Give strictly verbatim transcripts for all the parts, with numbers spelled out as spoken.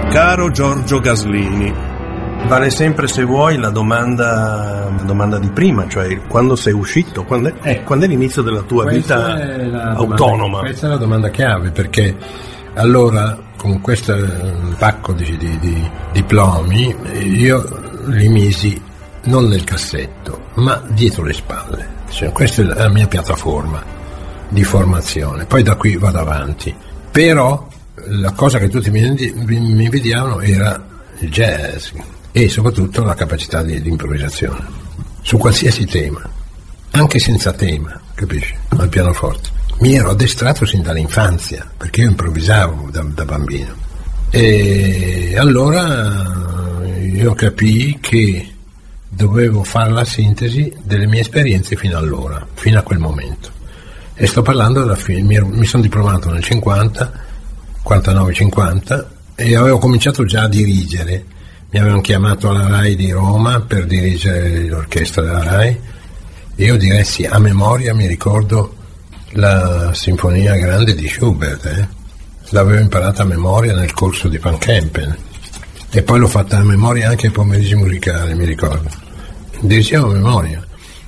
Caro Giorgio Gaslini, vale sempre, se vuoi, la domanda, la domanda di prima, cioè quando sei uscito, quando è, eh, quando è l'inizio della tua questa vita autonoma? Domanda, questa è la domanda chiave, perché allora con questo pacco di, di, di diplomi io li misi non nel cassetto ma dietro le spalle, cioè, questa è la mia piattaforma di formazione, poi da qui vado avanti. Però la cosa che tutti mi, mi invidiavano era il jazz e soprattutto la capacità di, di improvvisazione su qualsiasi tema, anche senza tema, capisci? Al pianoforte mi ero addestrato sin dall'infanzia, perché io improvvisavo da, da bambino, e allora io capii che dovevo fare la sintesi delle mie esperienze fino allora, fino a quel momento, e sto parlando della fine. Mi, mi sono diplomato nel cinquanta, quarantanove cinquanta, e avevo cominciato già a dirigere. Mi avevano chiamato alla RAI di Roma per dirigere l'orchestra della RAI, e io diressi a memoria, mi ricordo, la Sinfonia Grande di Schubert, eh? L'avevo imparata a memoria nel corso di Van Kempen, e poi l'ho fatta a memoria anche ai pomeriggi musicali, mi ricordo. Dirigevo a memoria,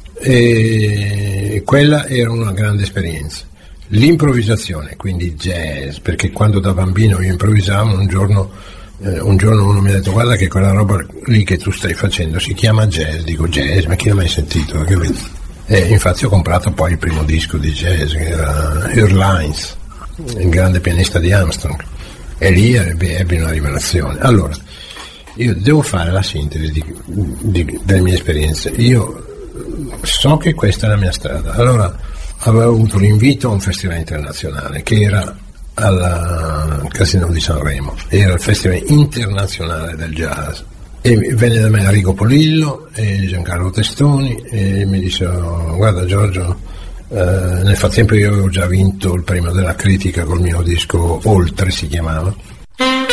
e quella era una grande esperienza. L'improvvisazione, quindi jazz, perché quando da bambino io improvvisavo, un giorno eh, un giorno uno mi ha detto: guarda che quella roba lì che tu stai facendo si chiama jazz. Dico: jazz? Ma chi l'ha mai sentito? Capito? E infatti ho comprato poi il primo disco di jazz, che era Earl Hines, il grande pianista di Armstrong, e lì ebbi, ebbi una rivelazione. Allora, io devo fare la sintesi di, di, delle mie esperienze. Io so che questa è la mia strada. Allora avevo avuto l'invito a un festival internazionale che era al Casino di Sanremo, era il festival internazionale del jazz, e venne da me Arrigo Polillo e Giancarlo Testoni e mi dissero: guarda Giorgio, eh, nel frattempo io avevo già vinto il premio della critica col mio disco Oltre, si chiamava,